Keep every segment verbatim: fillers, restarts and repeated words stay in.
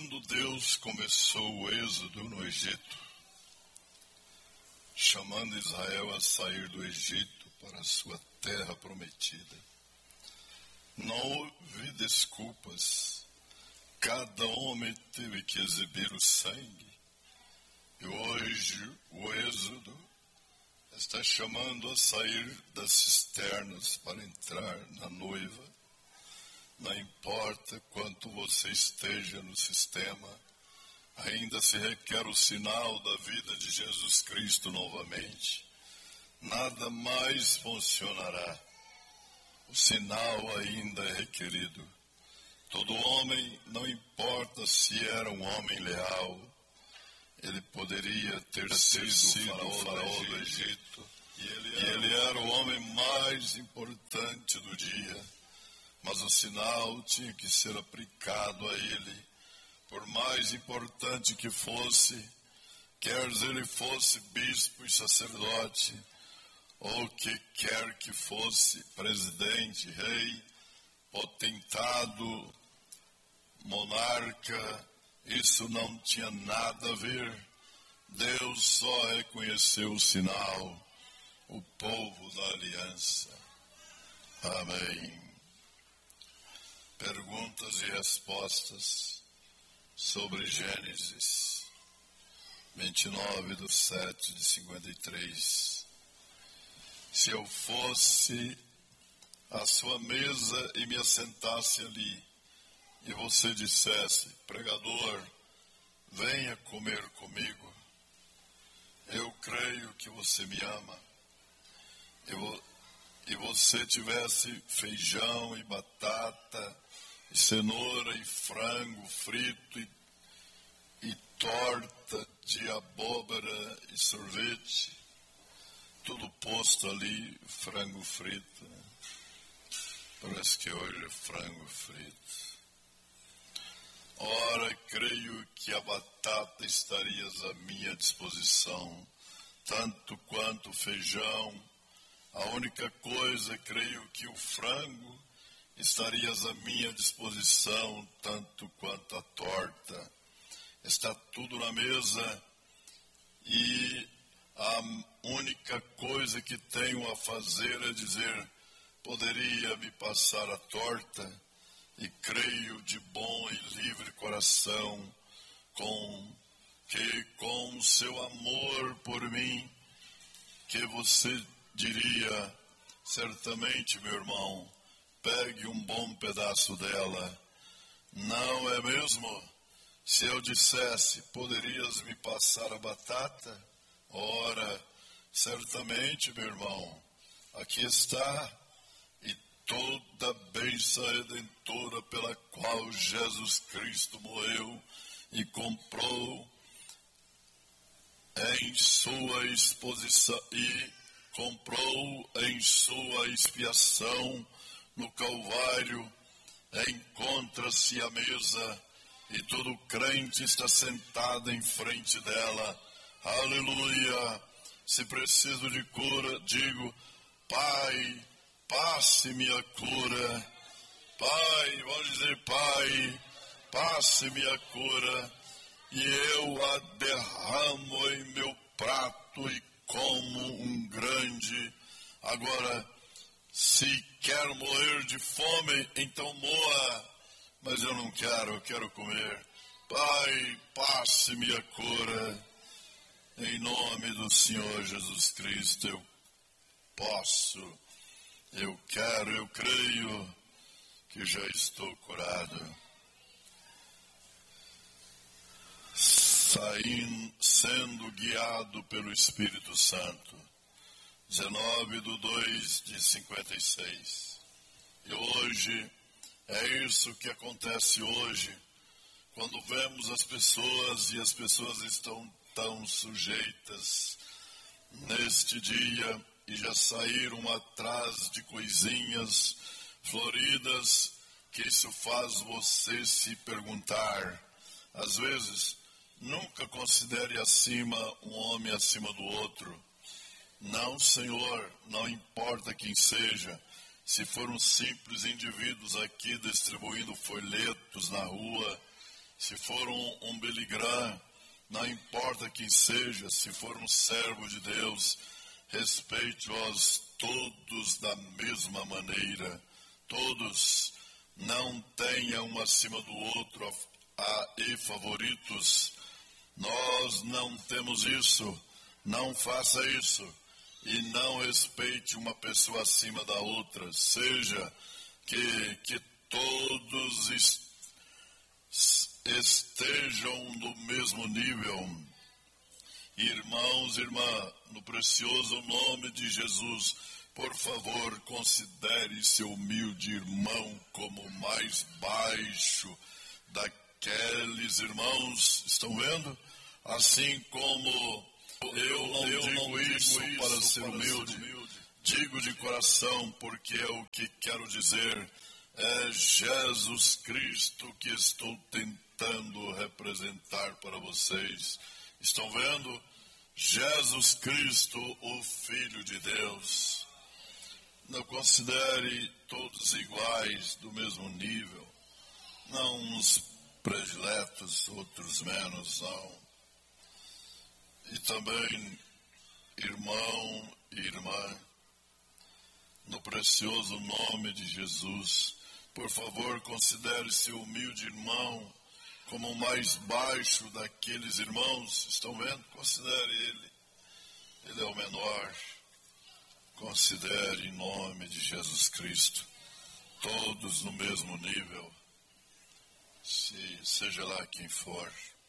Quando Deus começou o êxodo no Egito, chamando Israel a sair do Egito para a sua terra prometida, não houve desculpas. Cada homem teve que exibir o sangue. E hoje o êxodo está chamando a sair das cisternas para entrar na noiva. Não importa quanto você esteja no sistema, ainda se requer o sinal da vida de Jesus Cristo novamente. Nada mais funcionará. O sinal ainda é requerido. Todo homem, não importa se era um homem leal, ele poderia ter sido, sido o faraó do Egito, e ele, e ele era o homem mais importante do dia, mas o sinal tinha que ser aplicado a ele, por mais importante que fosse, quer ele fosse bispo e sacerdote, ou que quer que fosse presidente, rei, potentado, monarca, isso não tinha nada a ver. Deus só reconheceu o sinal, o povo da aliança. Amém. Perguntas e respostas sobre Gênesis vinte e nove, do sete de cinquenta e três. Se eu fosse à sua mesa e me assentasse ali, e você dissesse, pregador, venha comer comigo, eu creio que você me ama. Eu, e você tivesse feijão e batata, e cenoura e frango frito, e, e torta de abóbora e sorvete, tudo posto ali, frango frito. Né? Parece que hoje é frango frito. Ora, creio que a batata estaria à minha disposição, tanto quanto o feijão. A única coisa, creio que o frango estaria à minha disposição, tanto quanto a torta. Está tudo na mesa e a única coisa que tenho a fazer é dizer, poderia me passar a torta? E creio de bom e livre coração com, que com o seu amor por mim, que você diria, certamente, meu irmão, pegue um bom pedaço dela. Não é mesmo? Se eu dissesse, poderias me passar a batata? Ora, certamente, meu irmão, aqui está. Toda a bênção redentora pela qual Jesus Cristo morreu e comprou em sua exposição e comprou em sua expiação no Calvário, encontra-se à mesa e todo crente está sentado em frente dela. Aleluia! Se preciso de cura, digo, Pai, passe-me a cura. Pai, vamos dizer, Pai, passe-me a cura, e eu a derramo em meu prato e como um grande. Agora, se quer morrer de fome, então morra, mas eu não quero, eu quero comer. Pai, passe-me a cura, em nome do Senhor Jesus Cristo, eu posso. Eu quero, eu creio que já estou curado. Saindo, sendo guiado pelo Espírito Santo. dezenove do dois de cinquenta e seis. E hoje, é isso que acontece hoje, quando vemos as pessoas e as pessoas estão tão sujeitas neste dia, e já saíram atrás de coisinhas floridas, que isso faz você se perguntar. Às vezes, nunca considere acima um homem acima do outro. Não, Senhor, não importa quem seja. Se foram simples indivíduos aqui distribuindo folhetos na rua, se for um, um Beligrã, não importa quem seja, se for um servo de Deus, respeite-os todos da mesma maneira. Todos, não tenham um acima do outro a, e favoritos. Nós não temos isso, não faça isso. E não respeite uma pessoa acima da outra. Seja que, que todos est, estejam no mesmo nível. Irmãos e irmãs, no precioso nome de Jesus, por favor, considere seu humilde irmão como mais baixo daqueles irmãos. Estão vendo? Assim como eu não eu digo não isso, isso para ser humilde. humilde, digo de coração, porque é o que quero dizer. É Jesus Cristo que estou tentando representar para vocês. Estão vendo? Jesus Cristo, o Filho de Deus. Não considere todos iguais, do mesmo nível. Não uns prediletos, outros menos, não. E também, irmão e irmã, no precioso nome de Jesus, por favor, considere seu humilde irmão como o mais baixo daqueles irmãos. Estão vendo? Considere ele. Ele é o menor. Considere em nome de Jesus Cristo. Todos no mesmo nível. Se, seja lá quem for.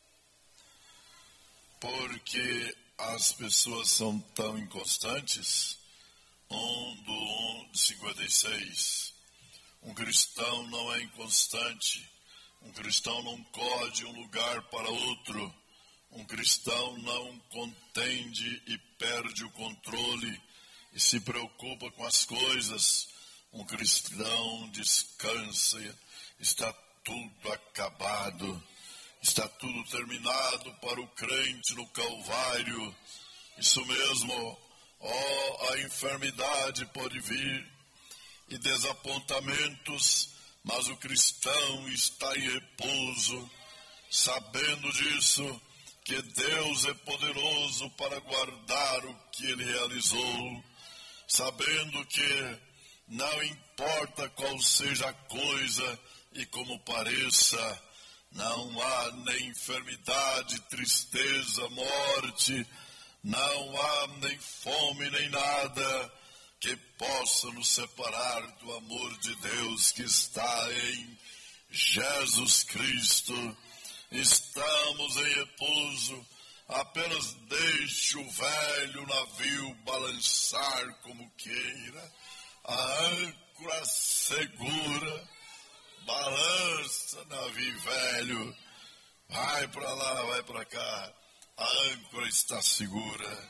Porque as pessoas são tão inconstantes. um do um de cinquenta e seis. Um cristão não é inconstante. Um cristão não corre de um lugar para outro. Um cristão não contende e perde o controle e se preocupa com as coisas. Um cristão descansa, está tudo acabado, está tudo terminado para o crente no Calvário. Isso mesmo, ó, a enfermidade pode vir e desapontamentos, mas o cristão está em repouso, sabendo disso, que Deus é poderoso para guardar o que Ele realizou, sabendo que não importa qual seja a coisa e como pareça, não há nem enfermidade, tristeza, morte, não há nem fome, nem nada que possa nos separar do amor de Deus que está em Jesus Cristo. Estamos em repouso, apenas deixe o velho navio balançar como queira, a âncora segura, balança, navio velho, vai para lá, vai para cá, a âncora está segura.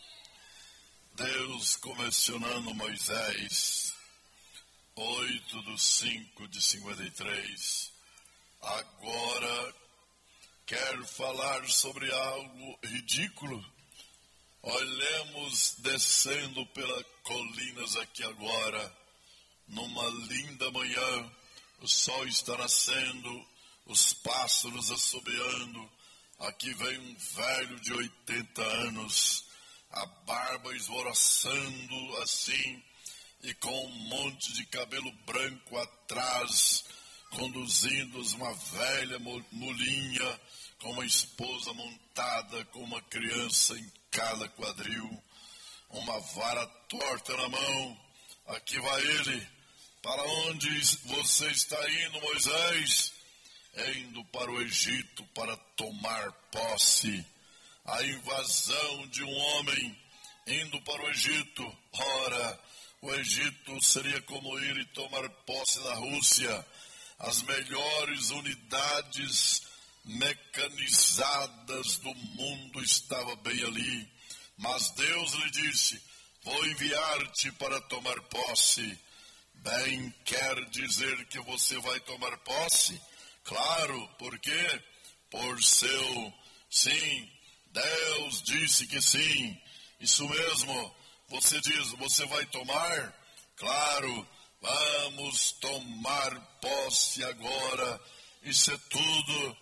Deus comissionando Moisés, oito do cinco de cinquenta e três, agora quero falar sobre algo ridículo. Olhemos descendo pelas colinas aqui agora, numa linda manhã, o sol está nascendo, os pássaros assobeando, aqui vem um velho de oitenta anos, a barba esvoroçando assim, e com um monte de cabelo branco atrás, conduzindo uma velha mulinha, com uma esposa montada, com uma criança em cada quadril, uma vara torta na mão. Aqui vai ele. Para onde você está indo, Moisés? É indo para o Egito para tomar posse. A invasão de um homem indo para o Egito. Ora, o Egito seria como ir e tomar posse da Rússia. As melhores unidades mecanizadas do mundo estavam bem ali. Mas Deus lhe disse, vou enviar-te para tomar posse. Bem, quer dizer que você vai tomar posse? Claro, por quê? Por seu sim. Deus disse que sim. Isso mesmo. Você diz, você vai tomar? Claro, vamos tomar posse agora. Isso é tudo.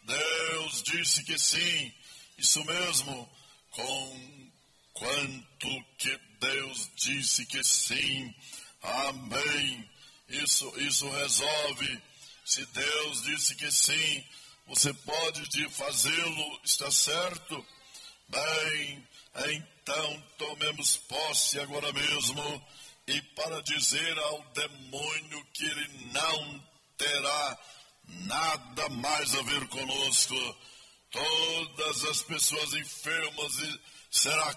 Deus disse que sim, isso mesmo, com quanto que Deus disse que sim, amém, isso, isso resolve. Se Deus disse que sim, você pode fazê-lo, está certo? Bem, então tomemos posse agora mesmo, e para dizer ao demônio que ele não terá nada mais a ver conosco, todas as pessoas enfermas será